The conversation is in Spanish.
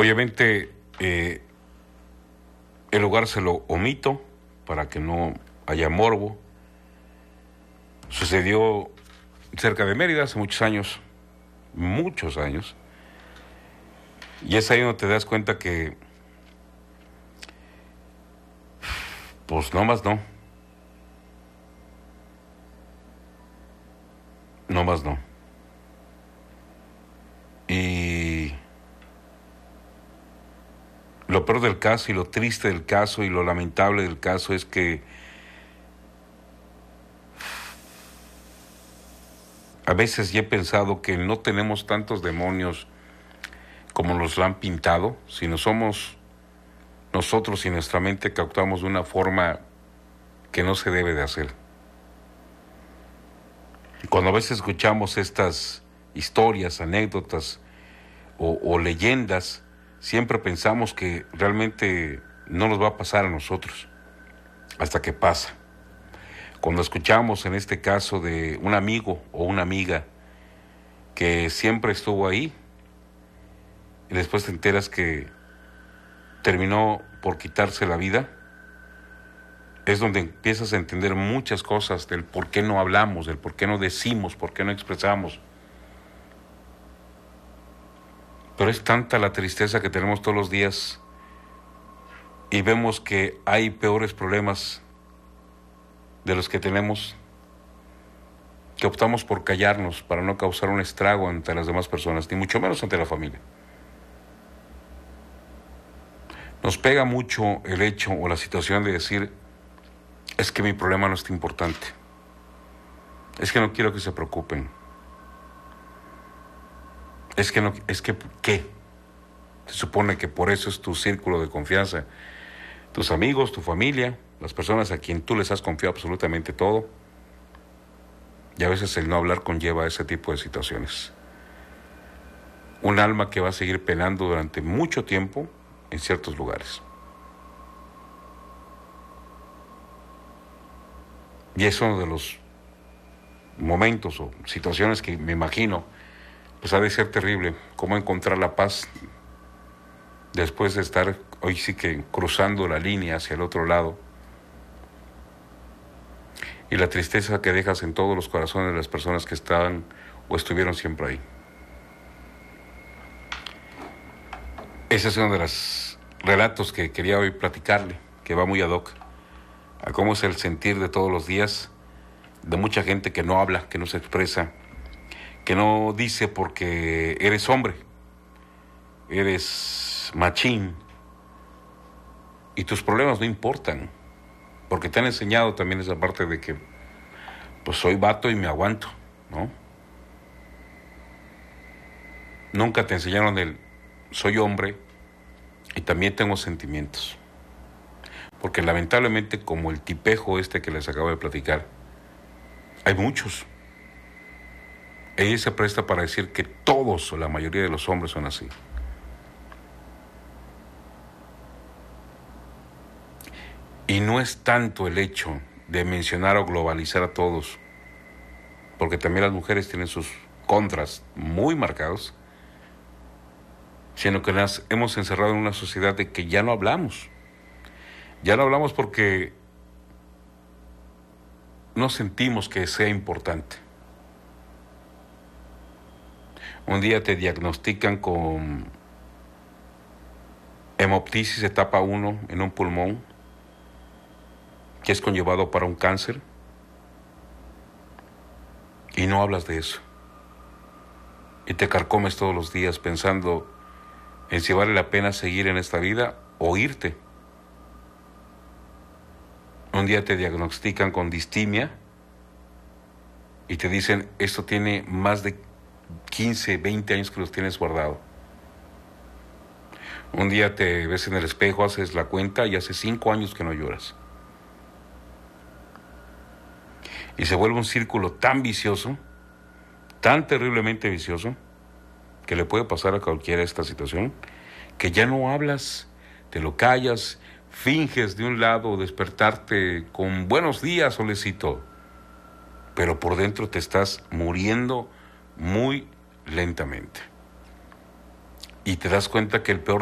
Obviamente, el lugar se lo omito para que no haya morbo. Sucedió cerca de Mérida hace muchos años, y es ahí donde te das cuenta que, pues no más no, no más no. Y lo peor del caso y lo triste del caso y lo lamentable del caso es que a veces ya he pensado que no tenemos tantos demonios como nos lo han pintado, sino somos nosotros y nuestra mente que actuamos de una forma que no se debe de hacer. Cuando a veces escuchamos estas historias, anécdotas o leyendas, siempre pensamos que realmente no nos va a pasar a nosotros, hasta que pasa. Cuando escuchamos en este caso de un amigo o una amiga que siempre estuvo ahí, y después te enteras que terminó por quitarse la vida, es donde empiezas a entender muchas cosas del por qué no hablamos, del por qué no decimos, por qué no expresamos. Pero es tanta la tristeza que tenemos todos los días y vemos que hay peores problemas de los que tenemos, que optamos por callarnos para no causar un estrago ante las demás personas, ni mucho menos ante la familia. Nos pega mucho el hecho o la situación de decir, es que mi problema no está importante, es que no quiero que se preocupen, ¿qué? Se supone que por eso es tu círculo de confianza, tus amigos, tu familia, las personas a quien tú les has confiado absolutamente todo. Y a veces el no hablar conlleva ese tipo de situaciones. Un alma que va a seguir penando durante mucho tiempo en ciertos lugares. Y es uno de los momentos o situaciones que me imagino, pues ha de ser terrible, cómo encontrar la paz después de estar hoy sí que cruzando la línea hacia el otro lado, y la tristeza que dejas en todos los corazones de las personas que estaban o estuvieron siempre ahí. Ese es uno de los relatos que quería hoy platicarle, que va muy ad hoc a cómo es el sentir de todos los días de mucha gente que no habla, que no se expresa, que no dice porque eres hombre, eres machín, y tus problemas no importan, porque te han enseñado también esa parte de que pues soy vato y me aguanto, ¿no? Nunca te enseñaron el soy hombre y también tengo sentimientos, porque lamentablemente, como el tipejo este que les acabo de platicar, hay muchos. Ella se presta para decir que todos o la mayoría de los hombres son así. Y no es tanto el hecho de mencionar o globalizar a todos, porque también las mujeres tienen sus contras muy marcados, sino que las hemos encerrado en una sociedad de que ya no hablamos. Ya no hablamos porque no sentimos que sea importante. Un día te diagnostican con hemoptisis etapa 1 en un pulmón, que es conllevado para un cáncer, y no hablas de eso. Y te carcomes todos los días pensando en si vale la pena seguir en esta vida o irte. Un día te diagnostican con distimia y te dicen, esto tiene más de 15, 20 años que los tienes guardado. Un día te ves en el espejo, haces la cuenta y hace 5 años que no lloras. Y se vuelve un círculo tan vicioso, tan terriblemente vicioso, que le puede pasar a cualquiera esta situación, que ya no hablas, te lo callas, finges de un lado despertarte con buenos días, solecito, pero por dentro te estás muriendo muy lentamente. Y te das cuenta que el peor